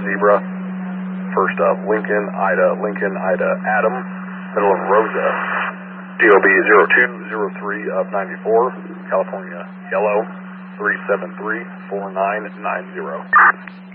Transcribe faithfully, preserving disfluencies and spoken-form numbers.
Zebra. First up, Lincoln, Ida, Lincoln, Ida, Adam. Middle of Rosa. D O B zero two zero three of ninety-four, California, Yellow, three seven three four nine nine zero.